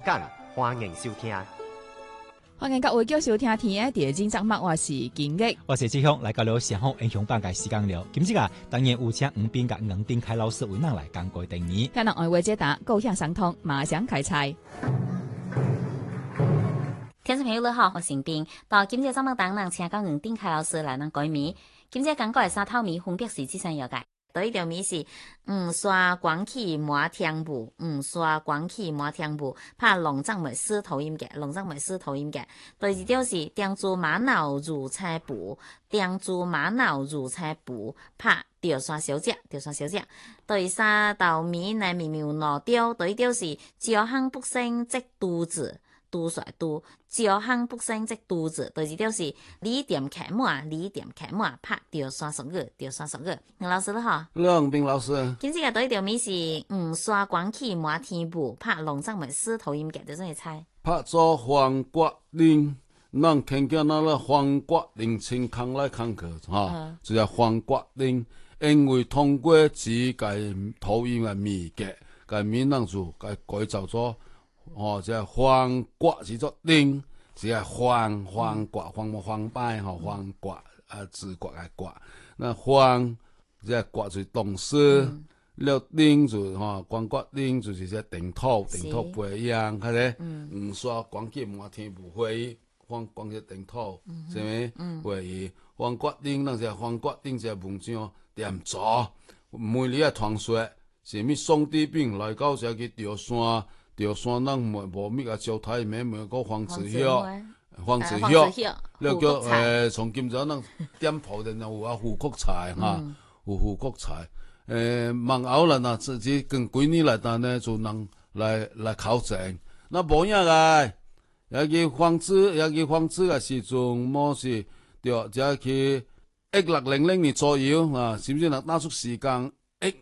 間，歡迎收聽。 歡迎各位繼續收聽天嘅第二節目，我是金玉， 我是志雄，來到了上好英雄版嘅時間了。今次啊，當然有請吳斌甲吳丁凱老師為咱來講過定義。 可能愛為解答，高興相通，馬上開賽。 聽眾朋友你好，我是吳斌。到今次節目當中，請到吳丁凱老師來咱解謎。今次講過嘅三套謎分別是這三樣嘅。第一條謎是吳刷光起滿天霧，吳刷光起滿天霧，怕龍爭沒獅頭音嘅，龍爭沒獅頭音嘅。第二條是釘珠瑪瑙如菜布，釘珠瑪瑙如菜布，怕掉刷小姐，掉刷小姐。第三道謎呢妙妙攞掉，第一條是招行不勝即肚子。嘟甩嘟，招行不勝即肚子。第二條是你點開門，你點開門，拍掉刷十個，掉刷十個。吳老師你好， 吳斌老師。 今次嘅第一條謎是吳刷光起滿天霧，拍龍爭沒獅頭音嘅，就中意猜。 拍咗黃瓜鈴，咱聽見那個黃瓜鈴清空來空去，哈，就係黃瓜鈴，因為通過指嘅頭音嘅謎嘅，嘅閩南語嘅改造咗。哦，即係黃瓜是做鈴，即係黃瓜，黃擺吼，黃瓜自瓜嘅瓜。那黃即係瓜就動詞，了鈴就吼，光瓜鈴就是只定土不一樣，睇咧。吳刷光起滿天霧，會光只定土，是咪？會黃瓜鈴，那只黃瓜鈴只文章點做？每日嘅傳說是咪宋帝昺來到只去吊山？吊山人無咩個招太咩個黃子曉，黃子曉，了叫從今朝人店鋪的有啊胡國才哈，有胡國才，孟後來呐自己跟閨女來單呢，就能來考證。那無影個，也去黃子嘅時陣，麼是對，就去1600年左右啊，是不是能拿出時間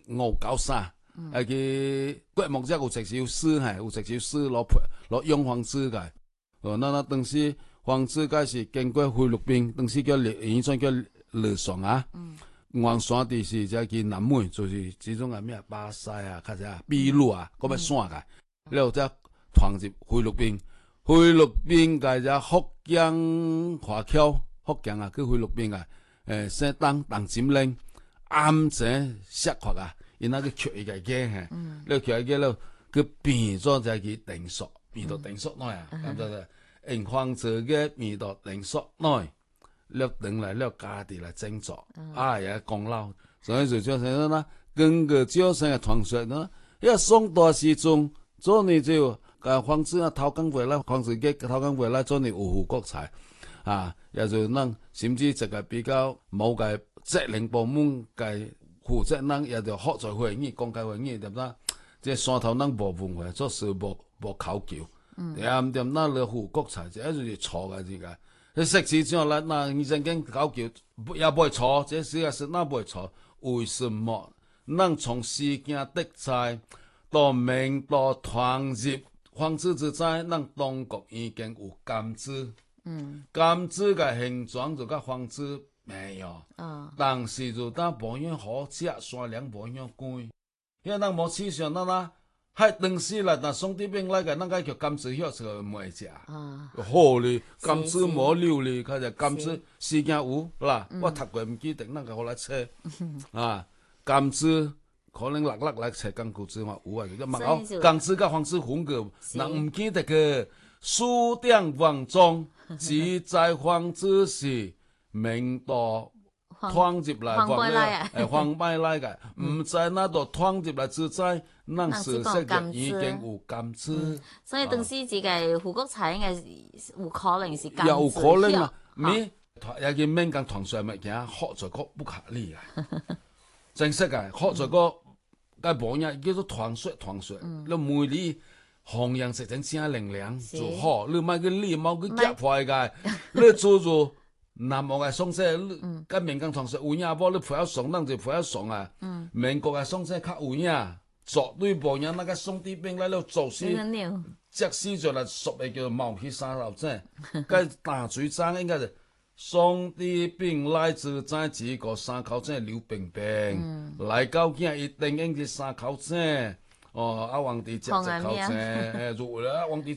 1593？去國木只有直首詩係，有直首詩攞用黃子嘅。那當時黃子嘅是經過菲律賓，當時叫以前叫樂山啊。黃山地是只去南美，就是這種係咩巴西啊，或者秘魯啊，嗰邊山嘅。然後只傳入菲律賓，菲律賓嘅只福建華僑，福建啊，去菲律賓嘅姓鄧占領，啱正石學啊。因那個缺一個嘅嚇，你缺一個咯，佢變咗就係佢定數，變到定數內啊，咁就係因黃子嘅變到定數內，了等來了家己來爭作，也功勞，所以就叫啥呢？根據招生嘅傳說呢，一宋代時鐘，做你就黃子啊偷工回來，黃子嘅偷工回來做你有胡國才啊，也就能甚至一個比較冇個責任部門嘅。負責人也就學在會議、講解會議點啦，即係山頭人無文化，做事無考究，點那個胡國才就一就是錯嘅啲嘅。你識字之後咧，那你正經考究也唔會錯，這事實是那唔會錯。為什麼？能從時間的在到明到傳入黃子之在，能當局已經有監知，監知嘅形狀就個黃子。沒有，但是就當保險好食，山梁保險貴，因為咱冇試上那啦，還等時來，但宋帝昺來個，那個叫甘蔗葉就唔會食，好哩，甘蔗冇料哩，佢就甘蔗時間有啦，我讀過唔記得，那個好來切，甘蔗可能落來切甘蔗汁嘛有啊，就嘛好，甘蔗甲黃子混個，那唔記得個書店王中記載黃子是。明道傳入來，黃擺來嘅，唔在那度傳入來之在，能事實就已經有監知。 所以當時自己胡國才應該有可能是監知。 有可能啊，咪也叫民間傳說物件，學在個不合理啊，正式嘅學在個嘅網頁叫做傳說，你每年弘揚食整正能量就好，你買個禮貌個夾壞嘅，你做。南無嘅宋社，跟民間傳說有影無？你陪下宋，咱就陪下宋啊。民國嘅宋社較有影，絕對無影。那個宋帝昺來了做事，即使就來屬嘅叫毛皮沙老仔，個大嘴章應該是宋帝昺來自在幾個三口仔劉冰冰，來到囝一定應是三口仔。皇帝食一口仔，如啦，皇帝